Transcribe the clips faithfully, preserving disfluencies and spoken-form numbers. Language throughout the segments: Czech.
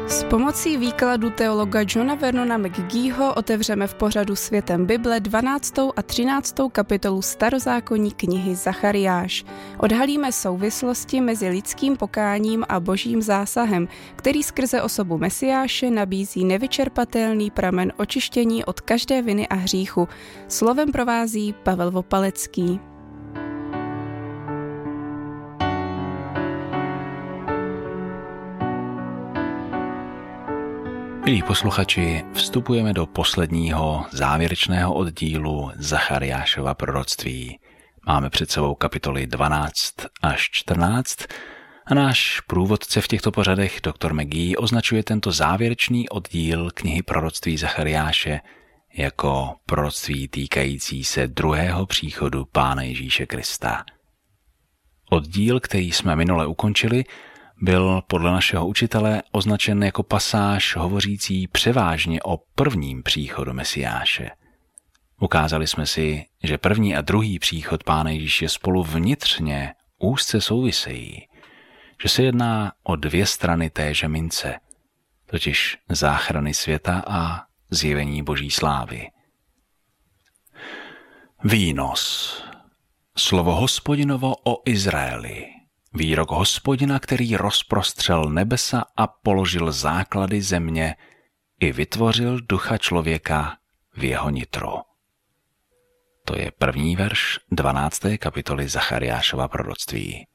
S pomocí výkladu teologa Johna Vernona McGeeho otevřeme v pořadu Světem Bible dvanáctou a třináctou kapitolu starozákonní knihy Zachariáš. Odhalíme souvislosti mezi lidským pokáním a božím zásahem, který skrze osobu Mesiáše nabízí nevyčerpatelný pramen očištění od každé viny a hříchu. Slovem provází Pavel Vopalecký. Milí posluchači, vstupujeme do posledního závěrečného oddílu Zachariášova proroctví. Máme před sebou kapitoly dvanáct až čtrnáct a náš průvodce v těchto pořadech, doktor McGee, označuje tento závěrečný oddíl knihy proroctví Zachariáše jako proroctví týkající se druhého příchodu Pána Ježíše Krista. Oddíl, který jsme minule ukončili, byl podle našeho učitele označen jako pasáž hovořící převážně o prvním příchodu Mesiáše. Ukázali jsme si, že první a druhý příchod Pána Ježíše spolu vnitřně úzce souvisejí, že se jedná o dvě strany téže mince, totiž záchrany světa a zjevení Boží slávy. Výnos. Slovo Hospodinovo o Izraeli. Výrok Hospodina, který rozprostřel nebesa a položil základy země i vytvořil ducha člověka v jeho nitru. To je první verš dvanácté kapitoly Zachariášova proroctví.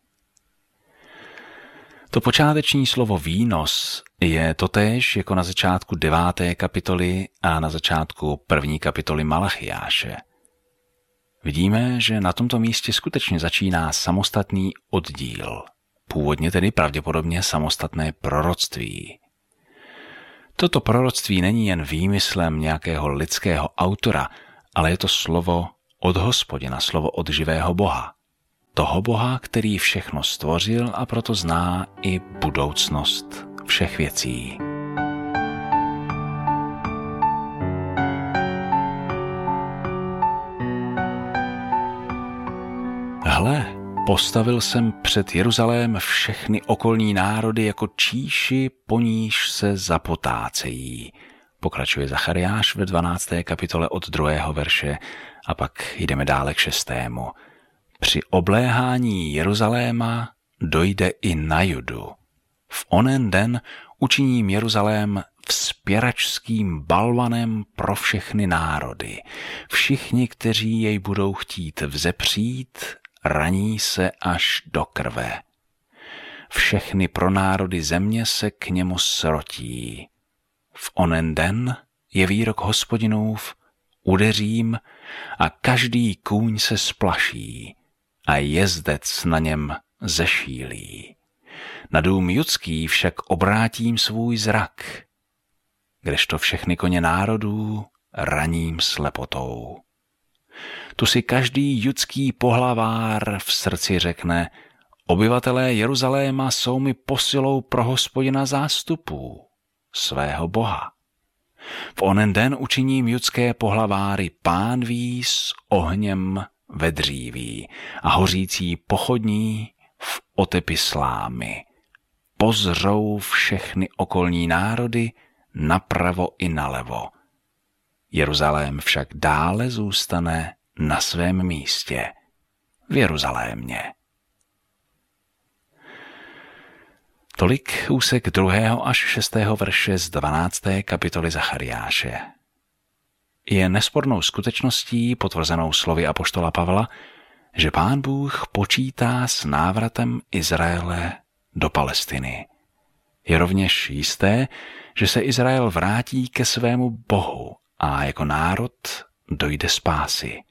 To počáteční slovo výnos je totéž jako na začátku deváté kapitoly a na začátku první kapitoly Malachiáše. Vidíme, že na tomto místě skutečně začíná samostatný oddíl, původně tedy pravděpodobně samostatné proroctví. Toto proroctví není jen výmyslem nějakého lidského autora, ale je to slovo od Hospodina, slovo od živého Boha. Toho Boha, který všechno stvořil a proto zná i budoucnost všech věcí. Hle, postavil jsem před Jeruzalém všechny okolní národy jako číši, po níž se zapotácejí. Pokračuje Zachariáš ve dvanácté kapitole od druhého verše a pak jdeme dále k šestému. Při obléhání Jeruzaléma dojde i na Judu. V onen den učiním Jeruzalém vzpěračským balvanem pro všechny národy. Všichni, kteří jej budou chtít vzepřít, raní se až do krve. Všechny pronárody země se k němu srotí. V onen den je výrok Hospodinův, udeřím a každý kůň se splaší a jezdec na něm zešílí. Na dům judský však obrátím svůj zrak, kdežto všechny koně národů raním slepotou. Tu si každý judský pohlavár v srdci řekne, obyvatelé Jeruzaléma jsou mi posilou pro Hospodina zástupů, svého Boha. V onen den učiním judské pohlaváry pánví s ohněm ve dříví a hořící pochodní v otepy slámy. Pozřou všechny okolní národy napravo i nalevo. Jeruzalém však dále zůstane na svém místě, v Jeruzalémě. Tolik úsek druhého až šestého verše z dvanácté kapitoly Zachariáše. Je nespornou skutečností, potvrzenou slovy apoštola Pavla, že Pán Bůh počítá s návratem Izraele do Palestiny. Je rovněž jisté, že se Izrael vrátí ke svému Bohu a jako národ dojde spásy.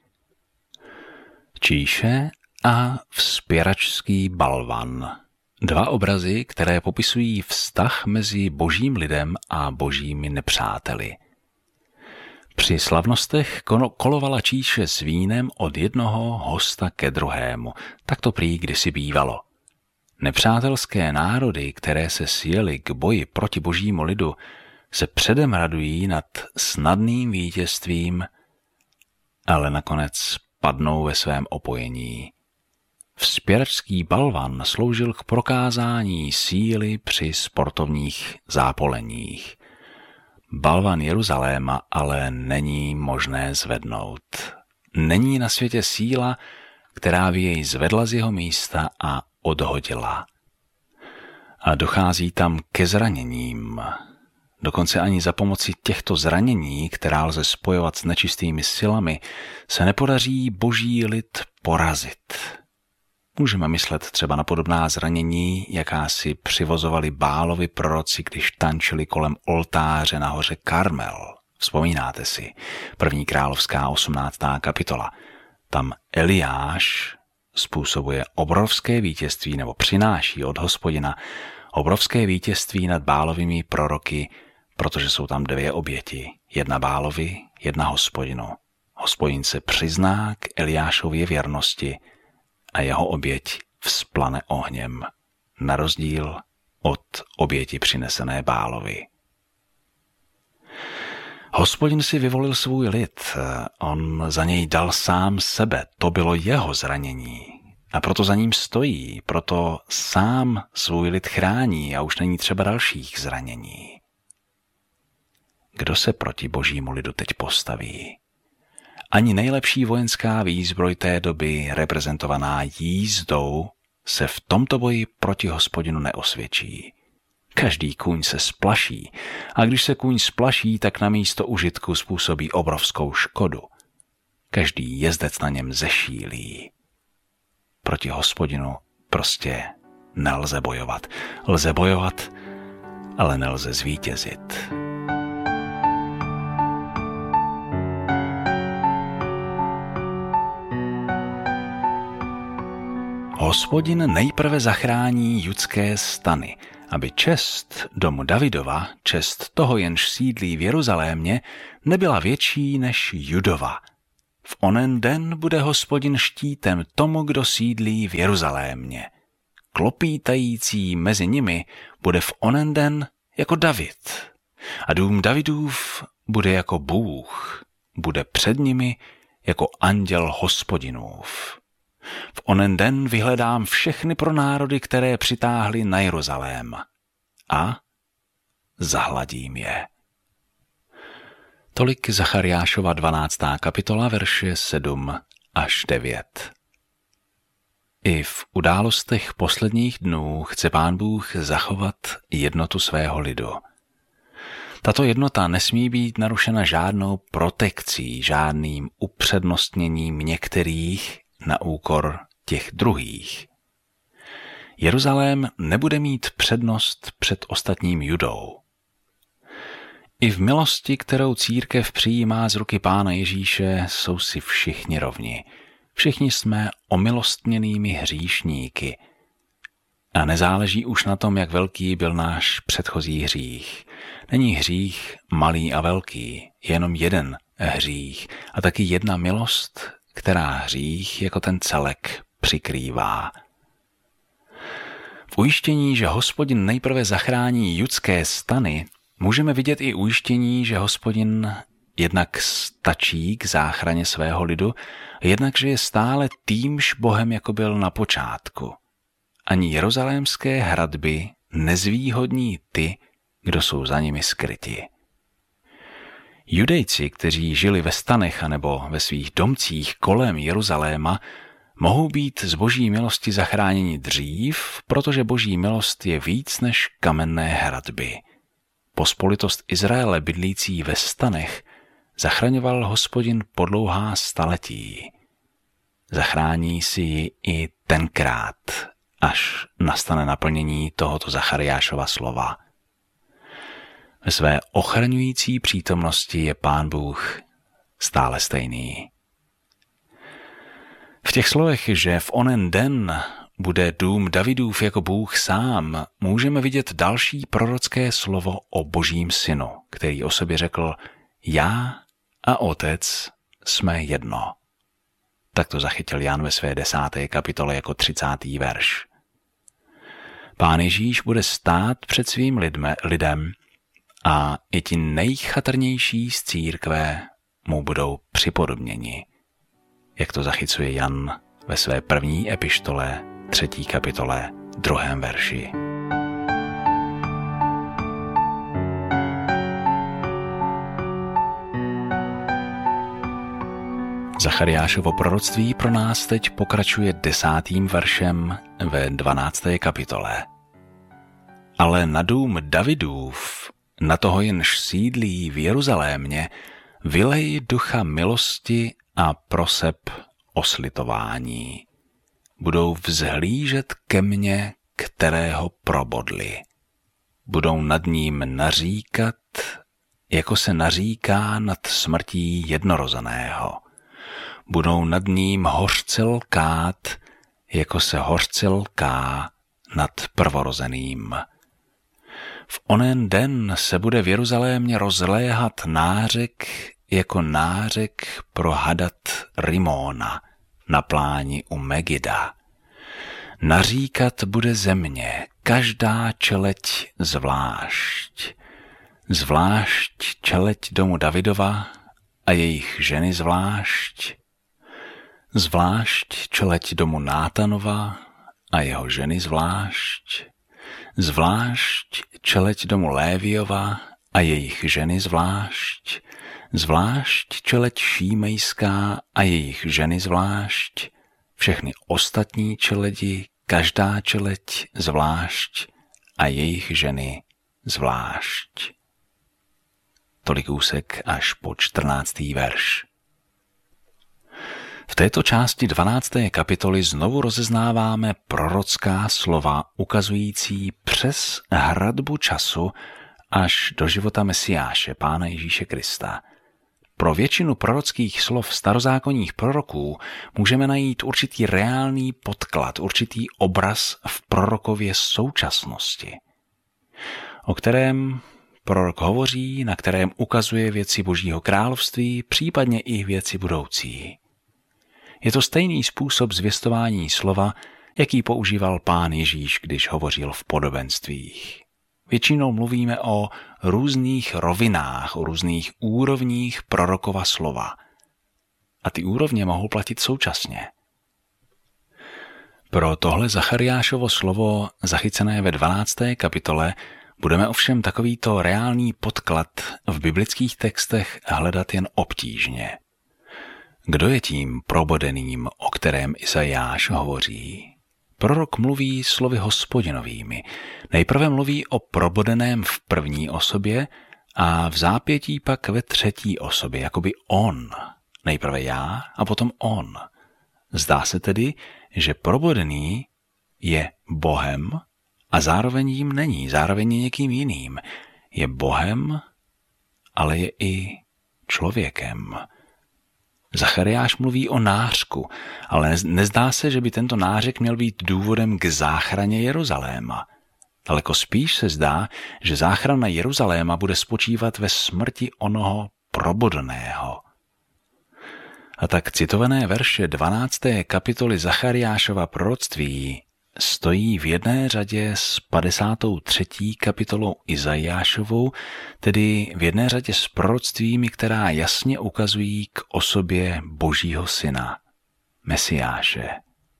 Číše a vzpěračský balvan. Dva obrazy, které popisují vztah mezi božím lidem a božími nepřáteli. Při slavnostech kolovala číše s vínem od jednoho hosta ke druhému. Tak to prý kdysi bývalo. Nepřátelské národy, které se sjeli k boji proti božímu lidu, se předem radují nad snadným vítězstvím, ale nakonec padnou ve svém opojení. Vzpěračský balvan sloužil k prokázání síly při sportovních zápoleních. Balvan Jeruzaléma ale není možné zvednout. Není na světě síla, která by jej zvedla z jeho místa a odhodila. A dochází tam ke zraněním. Dokonce ani za pomoci těchto zranění, která lze spojovat s nečistými silami, se nepodaří boží lid porazit. Můžeme myslet třeba na podobná zranění, jaká si přivozovali Bálovi proroci, když tančili kolem oltáře na hoře Karmel. Vzpomínáte si, první královská osmnáctá kapitola. Tam Eliáš způsobuje obrovské vítězství nebo přináší od Hospodina obrovské vítězství nad Bálovými proroky, protože jsou tam dvě oběti. Jedna Bálovi, jedna Hospodinu. Hospodin se přizná k Eliášově věrnosti a jeho oběť vzplane ohněm, na rozdíl od oběti přinesené Bálovi. Hospodin si vyvolil svůj lid, on za něj dal sám sebe, to bylo jeho zranění. A proto za ním stojí, proto sám svůj lid chrání a už není třeba dalších zranění. Kdo se proti božímu lidu teď postaví? Ani nejlepší vojenská výzbroj té doby, reprezentovaná jízdou, se v tomto boji proti Hospodinu neosvědčí. Každý kůň se splaší a když se kůň splaší, tak na místo užitku způsobí obrovskou škodu. Každý jezdec na něm zešílí. Proti Hospodinu prostě nelze bojovat. Lze bojovat, ale nelze zvítězit. Hospodin nejprve zachrání judské stany, aby čest domu Davidova, čest toho, jenž sídlí v Jeruzalémě, nebyla větší než Judova. V onen den bude Hospodin štítem tomu, kdo sídlí v Jeruzalémě. Klopítající mezi nimi bude v onen den jako David. A dům Davidův bude jako Bůh, bude před nimi jako anděl Hospodinův. V onen den vyhledám všechny pronárody, které přitáhly na Jeruzalém a zahladím je. Tolik Zachariášova dvanáctá kapitola, verše sedm až devět. I v událostech posledních dnů chce Pán Bůh zachovat jednotu svého lidu. Tato jednota nesmí být narušena žádnou protekcí, žádným upřednostněním některých na úkor těch druhých. Jeruzalém nebude mít přednost před ostatním Judou. I v milosti, kterou církev přijímá z ruky Pána Ježíše, jsou si všichni rovni. Všichni jsme omilostněnými hříšníky. A nezáleží už na tom, jak velký byl náš předchozí hřích. Není hřích malý a velký, jenom jeden hřích a taky jedna milost, která hřích jako ten celek přikrývá. V ujištění, že Hospodin nejprve zachrání judské stany, můžeme vidět i ujištění, že Hospodin jednak stačí k záchraně svého lidu, jednak, že je stále týmž Bohem, jako byl na počátku. Ani jeruzalémské hradby nezvýhodní ty, kdo jsou za nimi skryti. Judejci, kteří žili ve stanech anebo ve svých domcích kolem Jeruzaléma, mohou být z boží milosti zachráněni dřív, protože boží milost je víc než kamenné hradby. Pospolitost Izraele bydlící ve stanech zachraňoval Hospodin po dlouhá staletí. Zachrání si ji i tenkrát, až nastane naplnění tohoto Zachariášova slova. Ve své ochraňující přítomnosti je Pán Bůh stále stejný. V těch slovech, že v onen den bude dům Davidův jako Bůh sám, můžeme vidět další prorocké slovo o Božím synu, který o sobě řekl: já a otec jsme jedno. Tak to zachytil Jan ve své desáté kapitole jako třicátý verš. Pán Ježíš bude stát před svým lidme, lidem a i ti nejchatrnější z církve mu budou připodobněni, jak to zachycuje Jan ve své první epištole, třetí kapitole, druhém verši. Zachariášovo proroctví pro nás teď pokračuje desátým veršem ve dvanácté kapitole. Ale na dům Davidův, na toho jenž sídlí v Jeruzalémě, vylej ducha milosti a proseb o slitování. Budou vzhlížet ke mně, kterého probodli. Budou nad ním naříkat, jako se naříká nad smrtí jednorozeného. Budou nad ním hořce lkát, jako se hořce lká nad prvorozeným. V onen den se bude v Jeruzalémě rozléhat nářek jako nářek pro hadat Rimóna na pláni u Megida. Naříkat bude země, každá čeleť zvlášť. Zvlášť čeleť domu Davidova a jejich ženy zvlášť. Zvlášť čeleť domu Nátanova a jeho ženy zvlášť. Zvlášť čeleť domu Léviova a jejich ženy zvlášť. Zvlášť čeleť Šímejská a jejich ženy zvlášť. Všechny ostatní čeledi, každá čeleť zvlášť a jejich ženy zvlášť. Tolik úsek až po čtrnáctý verš. V této části dvanácté kapitoly znovu rozeznáváme prorocká slova ukazující přes hradbu času až do života Mesiáše, Pána Ježíše Krista. Pro většinu prorockých slov starozákonních proroků můžeme najít určitý reálný podklad, určitý obraz v prorokově současnosti, o kterém prorok hovoří, na kterém ukazuje věci Božího království, případně i věci budoucí. Je to stejný způsob zvěstování slova, jaký používal Pán Ježíš, když hovořil v podobenstvích. Většinou mluvíme o různých rovinách, o různých úrovních prorokova slova. A ty úrovně mohou platit současně. Pro tohle Zachariášovo slovo, zachycené ve dvanácté kapitole, budeme ovšem takovýto reálný podklad v biblických textech hledat jen obtížně. Kdo je tím probodeným, o kterém Izajáš hovoří? Prorok mluví slovy Hospodinovými. Nejprve mluví o probodeném v první osobě a v zápětí pak ve třetí osobě, jakoby on. Nejprve já a potom on. Zdá se tedy, že probodený je Bohem a zároveň jím není, zároveň je někým jiným. Je Bohem, ale je i člověkem. Zachariáš mluví o nářku, ale nezdá se, že by tento nářek měl být důvodem k záchraně Jeruzaléma. Daleko spíš se zdá, že záchrana Jeruzaléma bude spočívat ve smrti onoho probodeného. A tak citované verše dvanácté kapitoly Zachariášova proroctví stojí v jedné řadě s padesátou třetí kapitolou Izajášovou, tedy v jedné řadě s proroctvími, která jasně ukazují k osobě Božího syna, Mesiáše.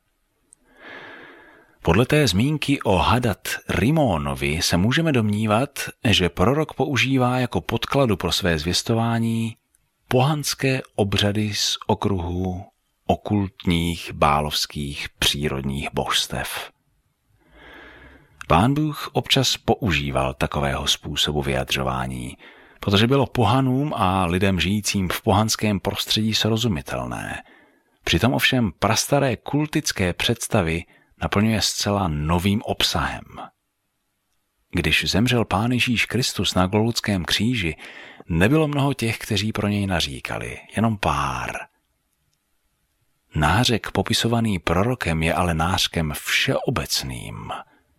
Podle té zmínky o hadat Rimónovi se můžeme domnívat, že prorok používá jako podkladu pro své zvěstování pohanské obřady z okruhu okultních bálovských přírodních božstev. Pán Bůh občas používal takového způsobu vyjadřování, protože bylo pohanům a lidem žijícím v pohanském prostředí srozumitelné. Přitom ovšem prastaré kultické představy naplňuje zcela novým obsahem. Když zemřel Pán Ježíš Kristus na Golgotském kříži, nebylo mnoho těch, kteří pro něj naříkali, jenom pár. Nářek popisovaný prorokem je ale nářkem všeobecným.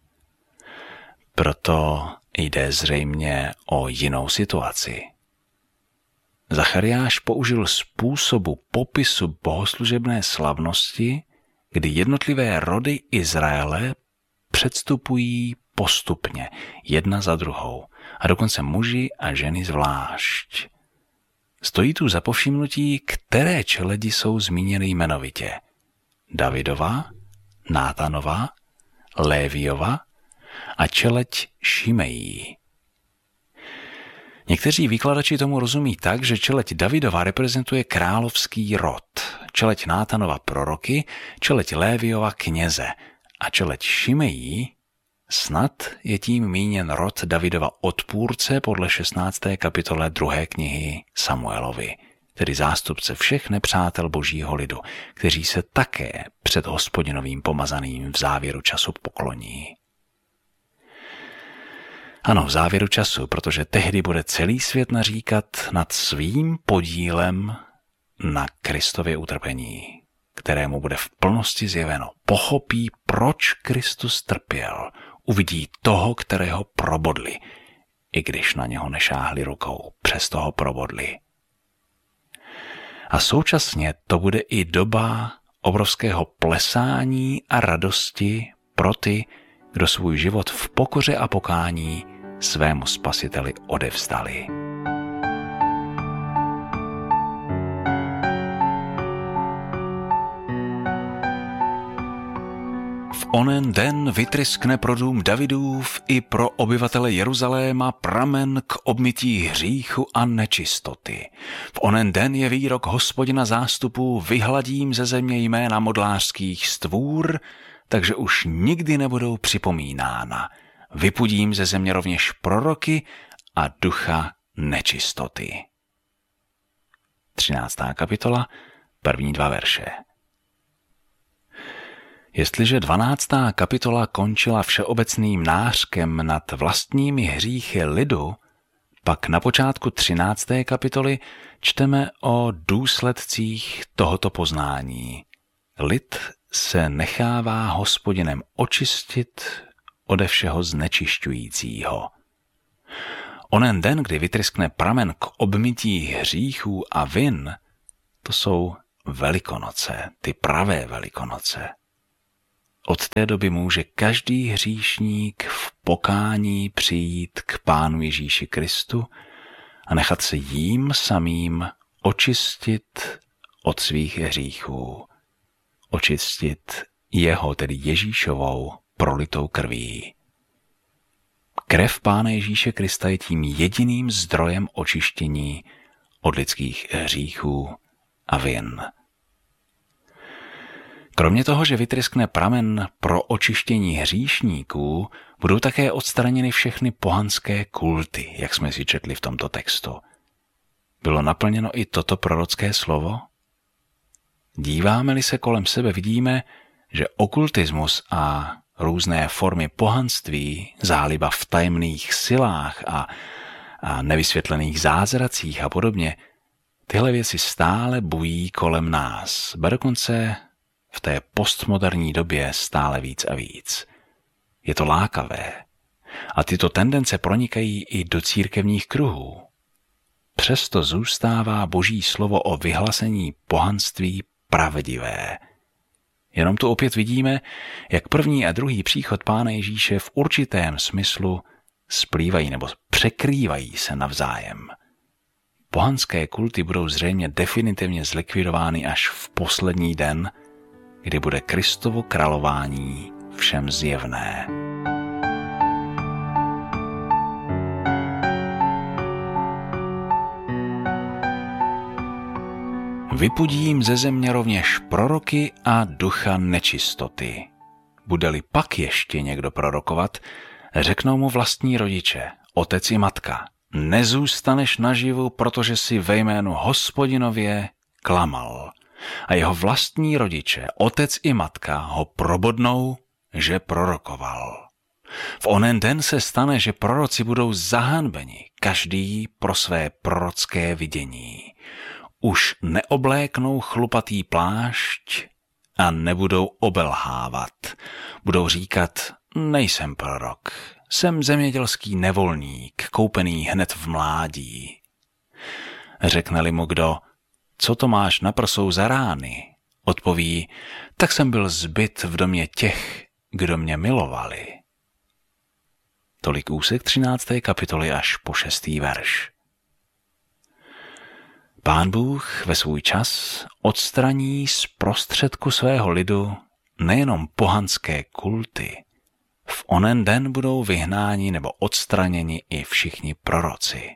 Proto jde zřejmě o jinou situaci. Zachariáš použil způsobu popisu bohoslužebné slavnosti, kdy jednotlivé rody Izraele předstupují postupně, jedna za druhou, a dokonce muži a ženy zvlášť. Stojí tu za povšimnutí, které čeledi jsou zmíněny jmenovitě. Davidova, Nátanova, Léviova a čeleť Šimejí. Někteří výkladači tomu rozumí tak, že čeleť Davidova reprezentuje královský rod, čeleť Nátanova proroky, čeleť Léviova kněze a čeleť Šimejí snad je tím míněn rod Davidova odpůrce podle šestnácté kapitole druhé knihy Samuelovi, tedy zástupce všech nepřátel božího lidu, kteří se také před Hospodinovým pomazaným v závěru času pokloní. Ano, v závěru času, protože tehdy bude celý svět naříkat nad svým podílem na Kristově utrpení, kterému bude v plnosti zjeveno. Pochopí, proč Kristus trpěl, uvidí toho, kterého probodli, i když na něho nešáhli rukou, přesto ho probodli. A současně to bude i doba obrovského plesání a radosti pro ty, kdo svůj život v pokoře a pokání svému Spasiteli odevzdali. V onen den vytryskne pro dům Davidův i pro obyvatele Jeruzaléma pramen k obmytí hříchu a nečistoty. V onen den je výrok Hospodina zástupů: vyhladím ze země jména modlářských stvůr, takže už nikdy nebudou připomínána. Vypudím ze země rovněž proroky a ducha nečistoty. třináctá kapitola, první dva verše. Jestliže dvanáctá kapitola končila všeobecným nářkem nad vlastními hříchy lidu, pak na počátku třinácté kapitoly čteme o důsledcích tohoto poznání. Lid se nechává Hospodinem očistit ode všeho znečišťujícího. Onen den, kdy vytryskne pramen k obmytí hříchů a vin, to jsou Velikonoce, ty pravé Velikonoce. Od té doby může každý hříšník v pokání přijít k Pánu Ježíši Kristu a nechat se jím samým očistit od svých hříchů. Očistit jeho, tedy Ježíšovou, prolitou krví. Krev Pána Ježíše Krista je tím jediným zdrojem očištění od lidských hříchů a vin. Kromě toho, že vytryskne pramen pro očištění hříšníků, budou také odstraněny všechny pohanské kulty, jak jsme si četli v tomto textu. Bylo naplněno i toto prorocké slovo? Díváme-li se kolem sebe, vidíme, že okultismus a různé formy pohanství, záliba v tajemných silách a, a nevysvětlených zázracích a podobně, tyhle věci stále bují kolem nás, ba dokonce v té postmoderní době stále víc a víc. Je to lákavé a tyto tendence pronikají i do církevních kruhů. Přesto zůstává Boží slovo o vyhlasení pohanství pravdivé. Jenom tu opět vidíme, jak první a druhý příchod Pána Ježíše v určitém smyslu splývají nebo překrývají se navzájem. Pohanské kulty budou zřejmě definitivně zlikvidovány až v poslední den, kdy bude Kristovo králování všem zjevné. Vypudím ze země rovněž proroky a ducha nečistoty. Bude-li pak ještě někdo prorokovat, řeknou mu vlastní rodiče, otec i matka: nezůstaneš naživu, protože si ve jménu Hospodinově klamal. A jeho vlastní rodiče, otec i matka, ho probodnou, že prorokoval. V onen den se stane, že proroci budou zahanbeni, každý pro své prorocké vidění. Už neobléknou chlupatý plášť a nebudou obelhávat. Budou říkat: nejsem prorok, jsem zemědělský nevolník, koupený hned v mládí. Řekne-li mu kdo: co to máš na prsou za rány? Odpoví: tak jsem byl zbyt v domě těch, kdo mě milovali. Tolik úsek třinácté kapitoly až po šestý verš. Pán Bůh ve svůj čas odstraní z prostředku svého lidu nejenom pohanské kulty. V onen den budou vyhnáni nebo odstraněni i všichni proroci.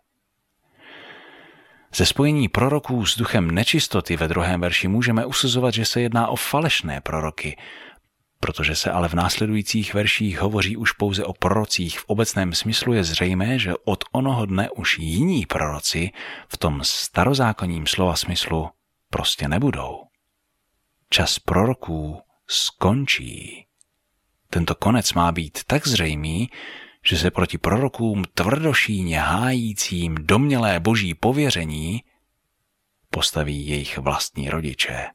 Ze spojení proroků s duchem nečistoty ve druhém verši můžeme usuzovat, že se jedná o falešné proroky, protože se ale v následujících verších hovoří už pouze o prorocích v obecném smyslu, je zřejmé, že od onoho dne už jiní proroci v tom starozákonním slova smyslu prostě nebudou. Čas proroků skončí. Tento konec má být tak zřejmý, že se proti prorokům tvrdošíně hájícím domnělé boží pověření postaví jejich vlastní rodiče.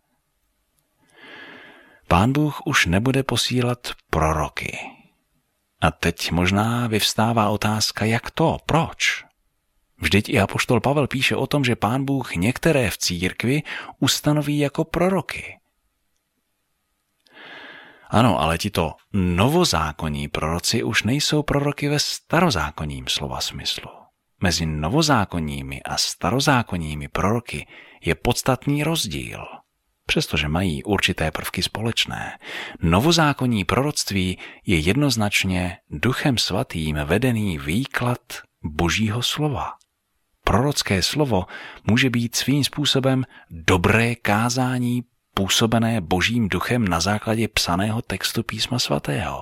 Pán Bůh už nebude posílat proroky. A teď možná vyvstává otázka, jak to, proč? Vždyť i apoštol Pavel píše o tom, že Pán Bůh některé v církvi ustanoví jako proroky. Ano, ale tito novozákonní proroci už nejsou proroky ve starozákonním slova smyslu. Mezi novozákonními a starozákonními proroky je podstatný rozdíl, přestože mají určité prvky společné. Novozákonní proroctví je jednoznačně Duchem Svatým vedený výklad Božího slova. Prorocké slovo může být svým způsobem dobré kázání působené Božím duchem na základě psaného textu Písma svatého.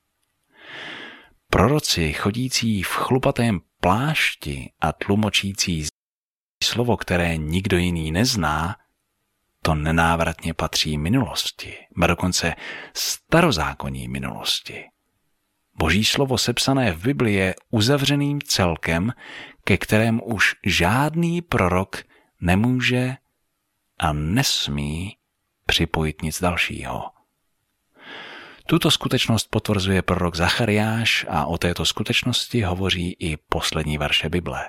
Proroci chodící v chlupatém plášti a tlumočící slovo, které nikdo jiný nezná, to nenávratně patří minulosti, a dokonce starozákonní minulosti. Boží slovo sepsané v Bibli je uzavřeným celkem, ke kterému už žádný prorok nemůže a nesmí připojit nic dalšího. Tuto skutečnost potvrzuje prorok Zachariáš a o této skutečnosti hovoří i poslední verše Bible.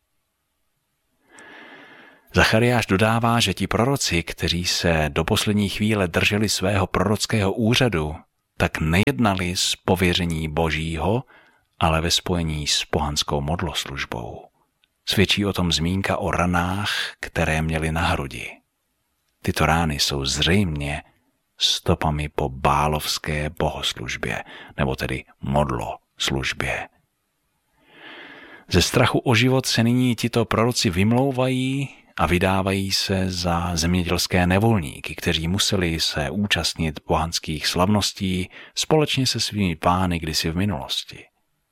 Zachariáš dodává, že ti proroci, kteří se do poslední chvíle drželi svého prorockého úřadu, tak nejednali z pověření Božího, ale ve spojení s pohanskou modloslužbou. Svědčí o tom zmínka o ranách, které měli na hrudi. Tyto rány jsou zřejmě stopami po bálovské bohoslužbě, nebo tedy modloslužbě. Ze strachu o život se nyní tito proroci vymlouvají a vydávají se za zemědělské nevolníky, kteří museli se účastnit pohanských slavností společně se svými pány kdysi v minulosti.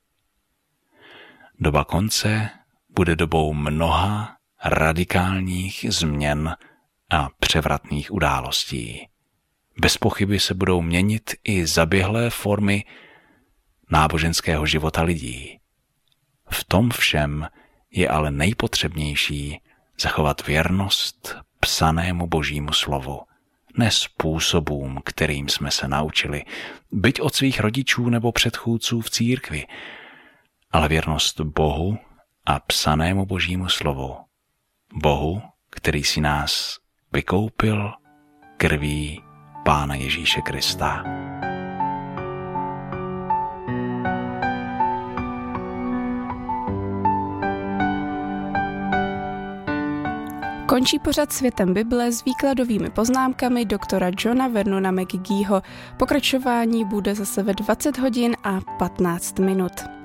Doba konce bude dobou mnoha radikálních změn a převratných událostí. Bez pochyby se budou měnit i zaběhlé formy náboženského života lidí. V tom všem je ale nejpotřebnější zachovat věrnost psanému Božímu slovu, ne způsobům, kterým jsme se naučili, byť od svých rodičů nebo předchůdců v církvi, ale věrnost Bohu a psanému Božímu slovu. Bohu, který si nás vykoupil krví Pána Ježíše Krista. Končí pořad Světem Bible s výkladovými poznámkami doktora Johna Vernona McGeeho. Pokračování bude zase ve dvacet hodin a patnáct minut.